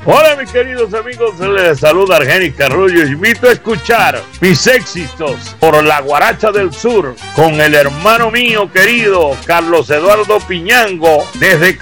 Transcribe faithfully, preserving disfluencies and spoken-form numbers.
Hola mis queridos amigos, les saluda Argenis Carrullo. Invito a escuchar mis éxitos por la Guaracha del Sur con el hermano mío querido Carlos Eduardo Piñango desde